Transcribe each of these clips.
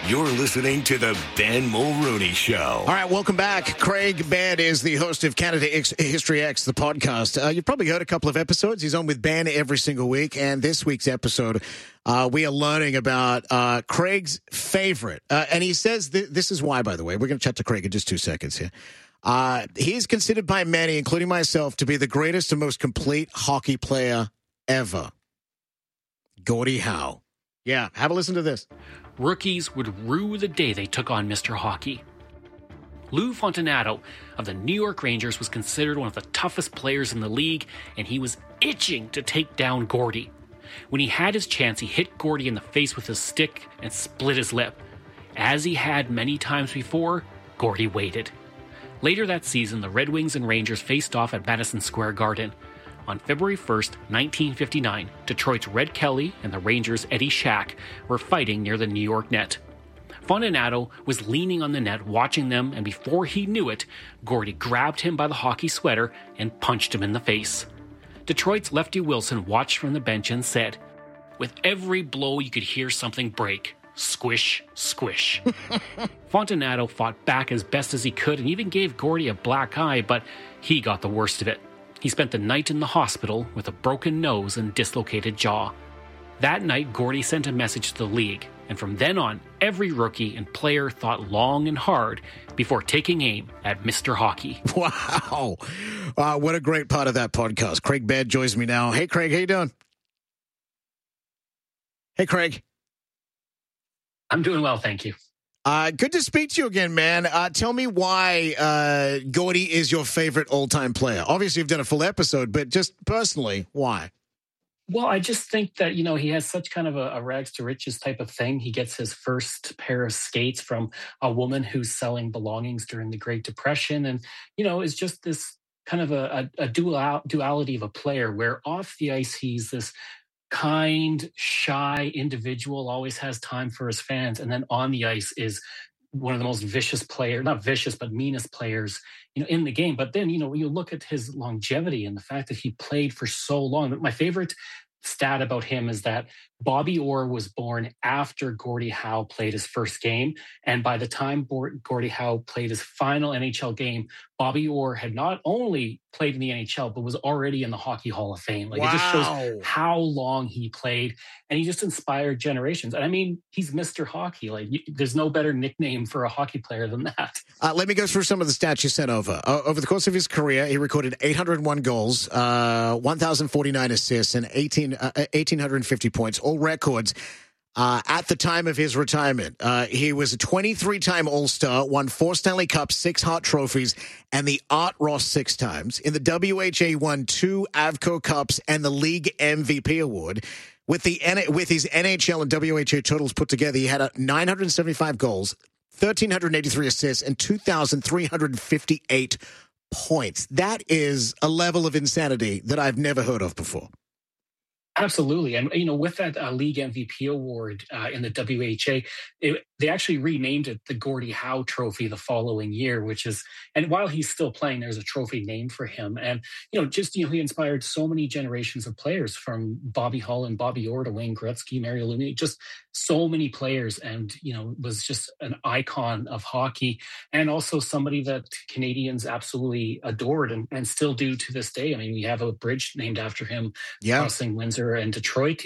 You're listening to the Ben Mulrooney Show. All right, welcome back. Craig Ben is the host of Canada History X, the podcast. You've probably heard a couple of episodes. He's on with Ben every single week. And this week's episode, we are learning about Craig's favorite. And he says this is why, by the way. We're going to chat to Craig in just 2 seconds here. He's considered by many, including myself, to be the greatest and most complete hockey player ever. Gordie Howe. Yeah, have a listen to this. Rookies would rue the day they took on Mr. Hockey. Lou Fontinato of the New York Rangers was considered one of the toughest players in the league, and he was itching to take down Gordie. When he had his chance, he hit Gordie in the face with his stick and split his lip. As he had many times before, Gordie waited. Later that season, the Red Wings and Rangers faced off at Madison Square Garden. On February 1st, 1959, Detroit's Red Kelly and the Rangers' Eddie Shack were fighting near the New York net. Fontinato was leaning on the net watching them, and before he knew it, Gordie grabbed him by the hockey sweater and punched him in the face. Detroit's Lefty Wilson watched from the bench and said, "With every blow you could hear something break. Squish, squish." Fontinato fought back as best as he could and even gave Gordie a black eye, but he got the worst of it. He spent the night in the hospital with a broken nose and dislocated jaw. That night, Gordie sent a message to the league, and from then on, every rookie and player thought long and hard before taking aim at Mr. Hockey. Wow. What a great part of that podcast. Craig Baird joins me now. Hey, Craig, how you doing? Hey, Craig. I'm doing well, thank you. Good to speak to you again, man. Tell me why Gordie is your favorite all-time player. Obviously, you've done a full episode, but just personally, why? Well, I just think that, he has such kind of a rags to riches type of thing. He gets his first pair of skates from a woman who's selling belongings during the Great Depression. And, is just this kind of a duality of a player where off the ice, he's this kind, shy individual, always has time for his fans. And then on the ice is one of the most vicious players, not vicious, but meanest players, in the game. But then, when you look at his longevity and the fact that he played for so long, my favorite stat about him is that Bobby Orr was born after Gordie Howe played his first game. And by the time Gordie Howe played his final NHL game, Bobby Orr had not only played in the NHL, but was already in the Hockey Hall of Fame. It just shows how long he played, and he just inspired generations. And I mean, he's Mr. Hockey. There's no better nickname for a hockey player than that. Let me go through some of the stats you sent over. Over the course of his career, he recorded 801 goals, 1,049 assists, and 1,850 points, all records. At the time of his retirement, he was a 23-time All-Star, won 4 Stanley Cups, 6 Hart Trophies, and the Art Ross 6 times. In the WHA, won 2 Avco Cups and the League MVP award. With his NHL and WHA totals put together, he had 975 goals, 1,383 assists, and 2,358 points. That is a level of insanity that I've never heard of before. Absolutely. And, with that League MVP award in the WHA, they actually renamed it the Gordie Howe Trophy the following year, and while he's still playing, there's a trophy named for him. And, he inspired so many generations of players from Bobby Hull and Bobby Orr to Wayne Gretzky, Mario Lemieux, just so many players, and, was just an icon of hockey and also somebody that Canadians absolutely adored and still do to this day. I mean, we have a bridge named after him crossing Windsor and Detroit,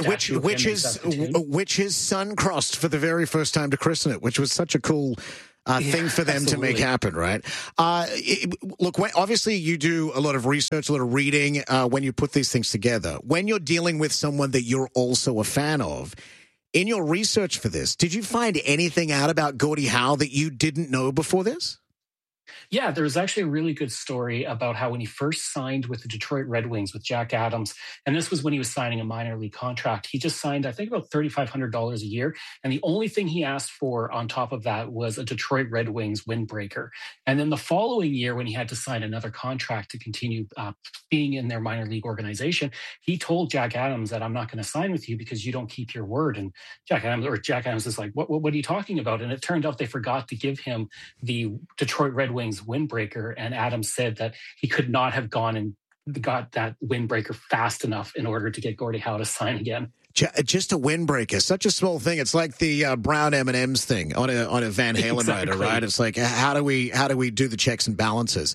which his son crossed for the very first time to christen it, which was such a cool thing for them to make happen, right? Look, obviously you do a lot of research, a lot of reading when you put these things together. When you're dealing with someone that you're also a fan of, in your research for this, did you find anything out about Gordie Howe that you didn't know before this? Yeah, there was actually a really good story about how when he first signed with the Detroit Red Wings with Jack Adams, and this was when he was signing a minor league contract, he just signed, I think, about $3,500 a year. And the only thing he asked for on top of that was a Detroit Red Wings windbreaker. And then the following year, when he had to sign another contract to continue being in their minor league organization, he told Jack Adams that I'm not going to sign with you because you don't keep your word. And Jack Adams is like, what are you talking about? And it turned out they forgot to give him the Detroit Red Wings windbreaker, and Adams said that he could not have gone and got that windbreaker fast enough in order to get Gordie Howe to sign again. Just a windbreaker, such a small thing. It's like the brown M&Ms thing on a Van Halen rider, right? It's like how do we do the checks and balances?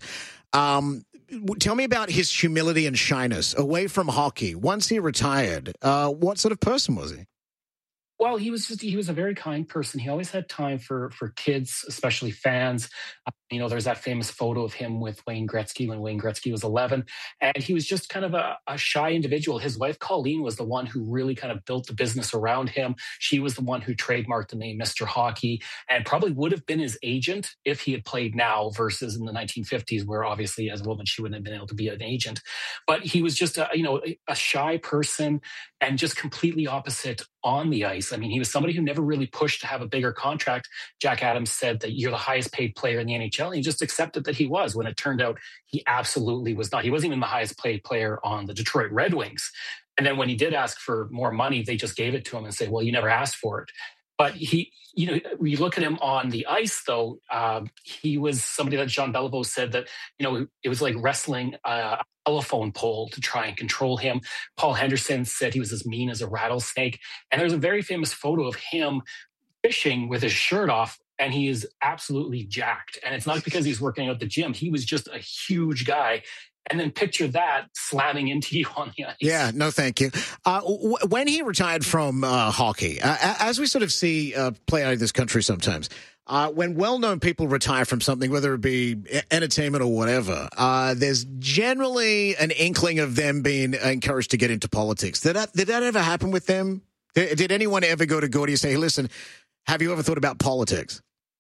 Tell me about his humility and shyness away from hockey. Once he retired, what sort of person was he? Well, he was a very kind person. He always had time for kids, especially fans. There's that famous photo of him with Wayne Gretzky when Wayne Gretzky was 11. And he was just kind of a shy individual. His wife, Colleen, was the one who really kind of built the business around him. She was the one who trademarked the name Mr. Hockey and probably would have been his agent if he had played now versus in the 1950s, where obviously as a woman, she wouldn't have been able to be an agent. But he was just a shy person and just completely opposite on the ice. I mean, he was somebody who never really pushed to have a bigger contract. Jack Adams said that you're the highest paid player in the NHL. And he just accepted that he was, when it turned out he absolutely was not. He wasn't even the highest paid player on the Detroit Red Wings. And then when he did ask for more money, they just gave it to him and say, well, you never asked for it. But we look at him on the ice, though, he was somebody that Jean Beliveau said that, it was like wrestling a telephone pole to try and control him. Paul Henderson said he was as mean as a rattlesnake. And there's a very famous photo of him fishing with his shirt off, and he is absolutely jacked. And it's not because he's working out at the gym. He was just a huge guy. And then picture that slamming into you on the ice. Yeah, no, thank you. When he retired from hockey, as we sort of see play out in this country sometimes, when well-known people retire from something, whether it be entertainment or whatever, there's generally an inkling of them being encouraged to get into politics. Did that ever happen with them? Did anyone ever go to Gordy and say, hey, listen, have you ever thought about politics?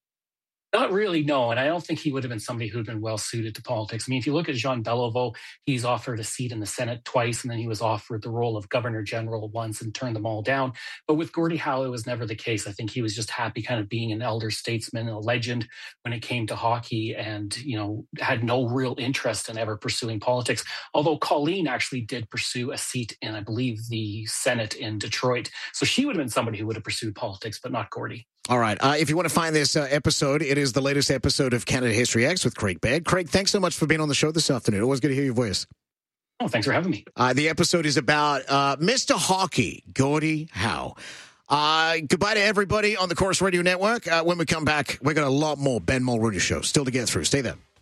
Not really, no. And I don't think he would have been somebody who had been well suited to politics. I mean, if you look at Jean Beliveau, he's offered a seat in the Senate twice, and then he was offered the role of Governor General once and turned them all down. But with Gordie Howe, it was never the case. I think he was just happy kind of being an elder statesman, a legend when it came to hockey, and, had no real interest in ever pursuing politics. Although Colleen actually did pursue a seat in, I believe, the Senate in Detroit. So she would have been somebody who would have pursued politics, but not Gordie. All right. If you want to find this episode, it is the latest episode of Canada History X with Craig Baird. Craig, thanks so much for being on the show this afternoon. Always good to hear your voice. Oh, thanks for having me. The episode is about Mr. Hockey, Gordie Howe. Goodbye to everybody on the Chorus Radio Network. When we come back, we've got a lot more Ben Mulrooney Show still to get through. Stay there.